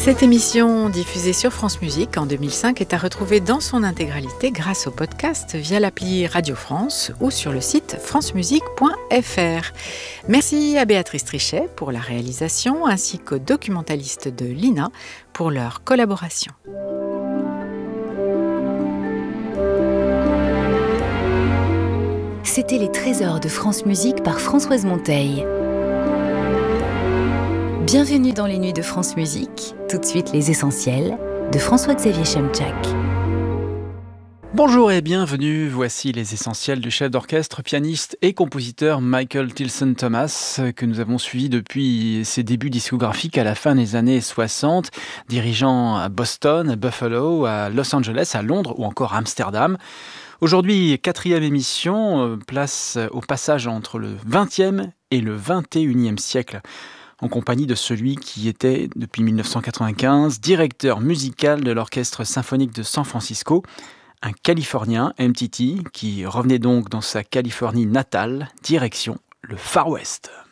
Cette émission, diffusée sur France Musique en 2005, est à retrouver dans son intégralité grâce au podcast via l'appli Radio France ou sur le site francemusique.fr. Merci à Béatrice Trichet pour la réalisation ainsi qu'aux documentalistes de l'INA pour leur collaboration. C'était les trésors de France Musique par Françoise Monteil. Bienvenue dans les nuits de France Musique. Tout de suite, les essentiels de François-Xavier Chemchak. Bonjour et bienvenue, voici les essentiels du chef d'orchestre, pianiste et compositeur Michael Tilson Thomas, que nous avons suivi depuis ses débuts discographiques à la fin des années 60, dirigeant à Boston, à Buffalo, à Los Angeles, à Londres ou encore à Amsterdam. Aujourd'hui, 4e émission, place au passage entre le 20e et le 21e siècle, en compagnie de celui qui était, depuis 1995, directeur musical de l'Orchestre symphonique de San Francisco, un Californien, MTT, qui revenait donc dans sa Californie natale, direction le Far West.